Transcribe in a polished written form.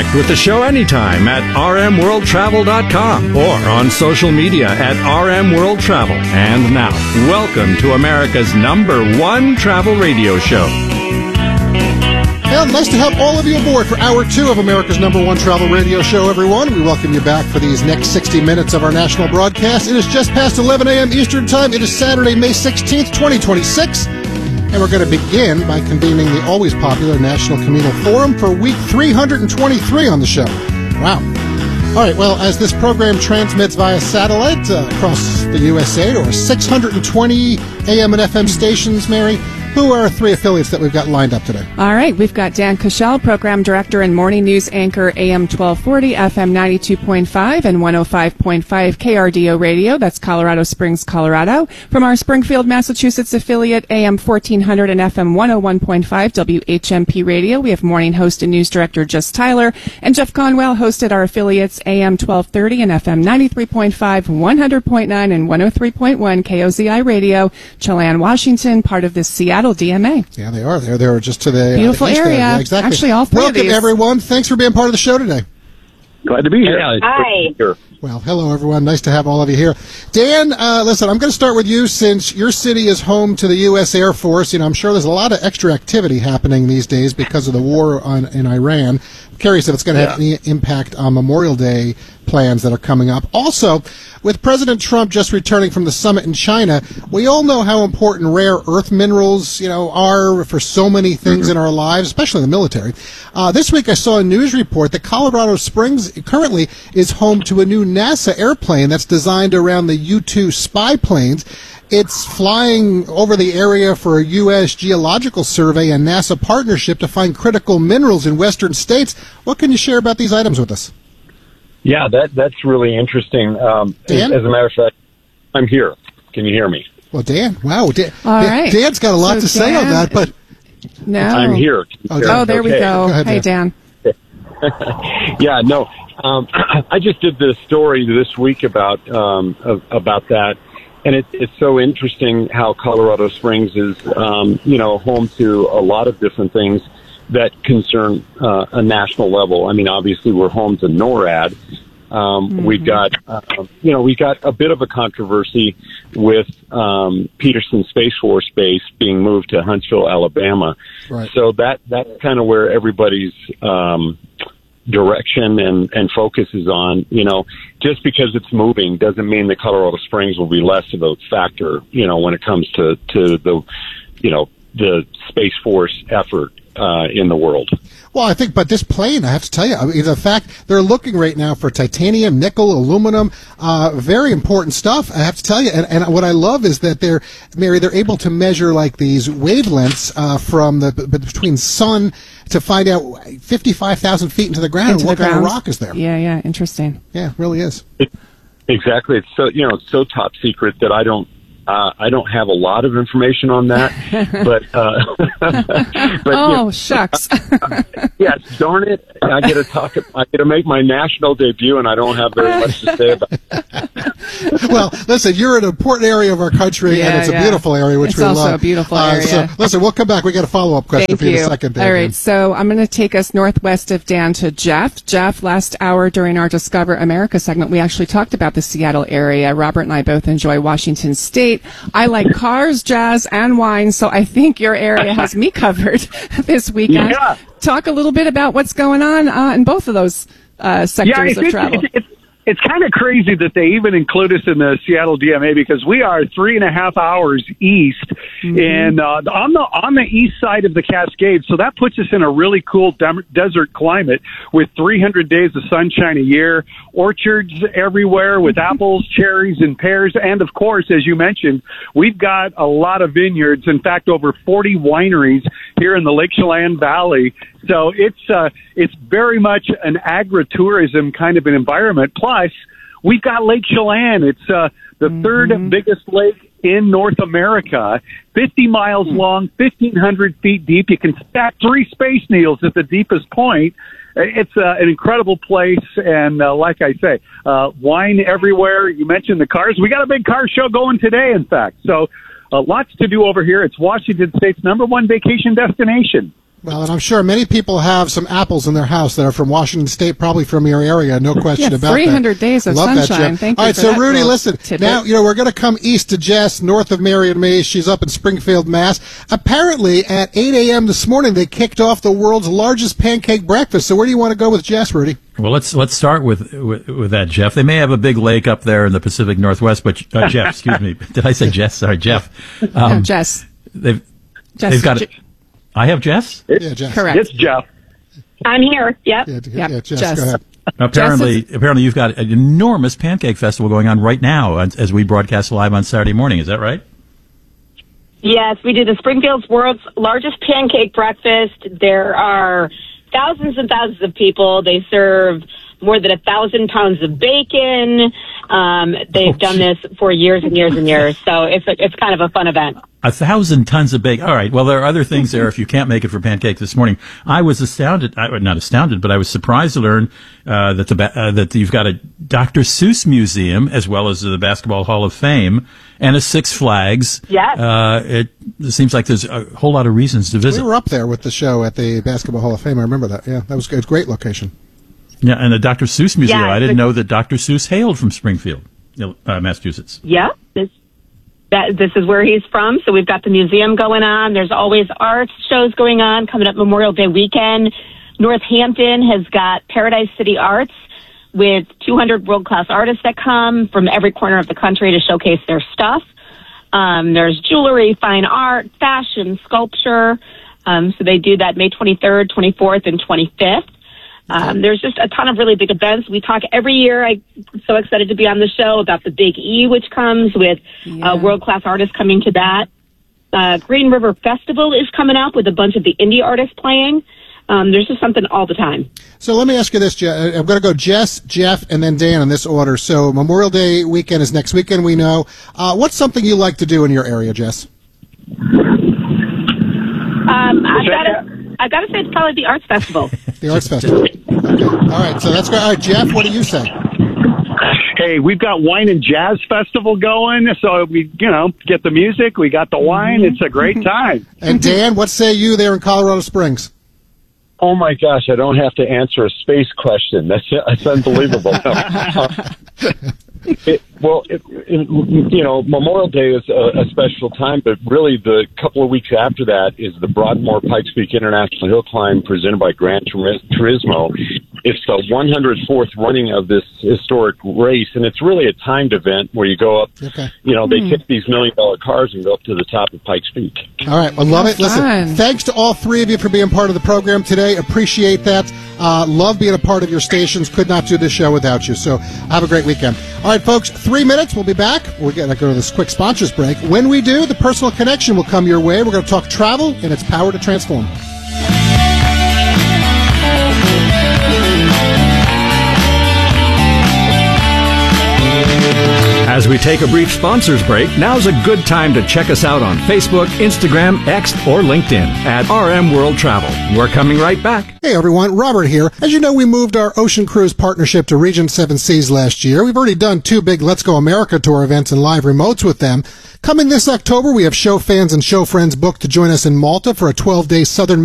with the show anytime at rmworldtravel.com or on social media at rmworldtravel. And now, welcome to America's #1 travel radio show. Well, nice to have all of you aboard for Hour 2 of America's #1 travel radio show, everyone. We welcome you back for these next 60 minutes of our national broadcast. It is just past 11 a.m. Eastern Time. It is Saturday, May 16th, 2026. And we're going to begin by convening the always popular National Communal Forum for week 323 on the show. Wow. All right, well, as this program transmits via satellite across the USA to our 620 AM and FM stations, Mary, who are 3 affiliates that we've got lined up today? All right, we've got Dan Kushel, Program Director and Morning News Anchor, AM 1240, FM 92.5 and 105.5 KRDO Radio. That's Colorado Springs, Colorado. From our Springfield, Massachusetts affiliate, AM 1400 and FM 101.5 WHMP Radio. We have morning host and news director Jess Tyler. And Jeff Conwell hosted our affiliates, AM 1230 and FM 93.5, 100.9 and 103.1 KOZI Radio. Chelan, Washington, part of the Seattle DMA. Yeah, they are. They're just to the beautiful area. Yeah, exactly. Actually, all 3 of these. Welcome, everyone. Thanks for being part of the show today. Glad to be here. Hi. Well, hello, everyone. Nice to have all of you here. Dan, listen, I'm going to start with you since your city is home to the U.S. Air Force. You know, I'm sure there's a lot of extra activity happening these days because of the war in Iran. I'm curious if it's going to have any impact on Memorial Day plans that are coming up. Also, with President Trump just returning from the summit in China, we all know how important rare earth minerals, are for so many things in our lives, especially in the military. This week I saw a news report that Colorado Springs currently is home to a new NASA airplane that's designed around the U-2 spy planes. It's flying over the area for a U.S. Geological Survey and NASA partnership to find critical minerals in western states. What can you share about these items with us? Yeah, that's really interesting. Dan? As a matter of fact, I'm here. Can you hear me? Well, Dan, wow. All right. Dan's got a lot to say on that, but... No. I'm here. There we go. Go ahead, hey, Dan. Yeah, no. I just did this story this week about that, and it's so interesting how Colorado Springs is, home to a lot of different things that concern a national level. I mean, obviously, we're home to NORAD. We've got a bit of a controversy with Peterson Space Force Base being moved to Huntsville, Alabama. Right. So that's kind of where everybody's direction and focus is on. Just because it's moving doesn't mean that Colorado Springs will be less of a factor, when it comes to the Space Force effort in the world. Well, I think, but this plane, I have to tell you, the fact they're looking right now for titanium, nickel, aluminum, very important stuff, I have to tell you. And what I love is that they're able to measure like these wavelengths from between sun to find out 55,000 feet into the ground what kind of rock is there. Yeah, interesting. Yeah, it really is. Exactly. It's so, it's so top secret that I don't have a lot of information on that, but shucks. Yes, darn it! I get to make my national debut, and I don't have very much to say about it. Well, listen, you're in an important area of our country, and it's a beautiful area, which we love. It's also a beautiful area. So, listen, we'll come back. We got a follow-up question for you in a second. All right, so I'm going to take us northwest of Dan to Jeff. Jeff, last hour during our Discover America segment, we actually talked about the Seattle area. Robert and I both enjoy Washington State. I like cars, jazz, and wine, so I think your area has me covered this weekend. Yeah. Talk a little bit about what's going on in both of those sectors of travel. It's kind of crazy that they even include us in the Seattle DMA because we are 3.5 hours east and on the east side of the Cascades. So that puts us in a really cool desert climate with 300 days of sunshine a year, orchards everywhere with apples, cherries, and pears. And, of course, as you mentioned, we've got a lot of vineyards. In fact, over 40 wineries here in the Lake Chelan Valley. So it's very much an agritourism kind of an environment. Plus, we've got Lake Chelan. It's the third biggest lake in North America, 50 miles long, 1,500 feet deep. You can stack 3 Space Needles at the deepest point. It's an incredible place, and like I say, wine everywhere. You mentioned the cars. We got a big car show going today, in fact. So lots to do over here. It's Washington State's #1 vacation destination. Well, and I'm sure many people have some apples in their house that are from Washington State, probably from your area. No question about 300 that. days of Love sunshine. That, Jeff. Thank All you right, for so that Rudy, little listen. tidbit. Now, we're going to come east to Jess, north of Mary and me. She's up in Springfield, Mass. Apparently, at 8 a.m. this morning, they kicked off the world's largest pancake breakfast. So where do you want to go with Jess, Rudy? Well, let's start with that, Jeff. They may have a big lake up there in the Pacific Northwest, but Jeff, excuse me, did I say Jess? Sorry, Jeff. No, Jess. They've got it. I have Jess. Yeah, Jess. Correct. It's Jeff. I'm here. Yep. Yeah, Jess, Jess. go ahead. Apparently, you've got an enormous pancake festival going on right now as we broadcast live on Saturday morning. Is that right? Yes, we do the Springfield's world's largest pancake breakfast. There are thousands and thousands of people. They serve more than 1,000 pounds of bacon. They've done this for years and years and years. So it's kind of a fun event. 1,000 tons of bacon. All right. Well, there are other things there if you can't make it for pancake this morning. I was not astounded, but I was surprised to learn that you've got a Dr. Seuss museum as well as the Basketball Hall of Fame and a Six Flags. Yes. It seems like there's a whole lot of reasons to visit. We were up there with the show at the Basketball Hall of Fame. I remember that. Yeah, that was good. Great location. Yeah, and the Dr. Seuss museum. Yeah, I didn't know that Dr. Seuss hailed from Springfield, Massachusetts. Yeah. This is where he's from. So we've got the museum going on. There's always arts shows going on coming up Memorial Day weekend. Northampton has got Paradise City Arts with 200 world-class artists that come from every corner of the country to showcase their stuff. There's jewelry, fine art, fashion, sculpture. So they do that May 23rd, 24th, and 25th. There's just a ton of really big events. We talk every year. I'm so excited to be on the show about the Big E, which comes with world-class artists coming to that. Green River Festival is coming up with a bunch of the indie artists playing. There's just something all the time. So let me ask you this, Jeff. I'm going to go Jess, Jeff, and then Dan in this order. So Memorial Day weekend is next weekend, we know. What's something you like to do in your area, Jess? I've got to say it's probably the Arts Festival. The Arts Festival. Okay. All right, so that's great. All right, Jeff, what do you say? Hey, we've got Wine and Jazz Festival going, so we, get the music, we got the wine. It's a great time. And Dan, what say you there in Colorado Springs? Oh my gosh, I don't have to answer a space question. That's unbelievable. Memorial Day is a special time, but really the couple of weeks after that is the Broadmoor Pikes Peak International Hill Climb presented by Gran Turismo. It's the 104th running of this historic race, and it's really a timed event where you go up, they take these $1 million cars and go up to the top of Pikes Peak. All right, I love it. Listen, Fun. thanks to all three of you for being part of the program today. Appreciate that. Love being a part of your stations. Could not do this show without you. So have a great weekend. All right, folks, 3 minutes. We'll be back. We're going to go to this quick sponsors break. When we do, the Personal Connection will come your way. We're going to talk travel and its power to transform. As we take a brief sponsors break, now's a good time to check us out on Facebook, Instagram, X, or LinkedIn at RM World Travel. We're coming right back. Hey everyone, Robert here. As you know, we moved our Ocean Cruise partnership to Regent Seven Seas last year. We've already done 2 big Let's Go America tour events and live remotes with them. Coming this October, we have show fans and show friends booked to join us in Malta for a 12-day Southern